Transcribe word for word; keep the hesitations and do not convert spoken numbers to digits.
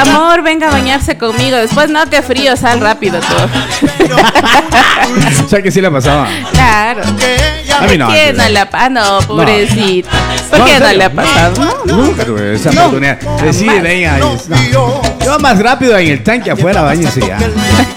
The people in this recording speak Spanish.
amor, venga a bañarse conmigo. Después, no, qué frío, sal rápido todo. O sea que sí la pasaba. Claro. A mí no. ¿Por qué no la pa- no, pobrecito? ¿Por No, qué en no serio. le ha pasado? No, nunca tuve esa No, oportunidad. Decide, jamás. venga. No. Yo más rápido en el tanque afuera, bañese ya.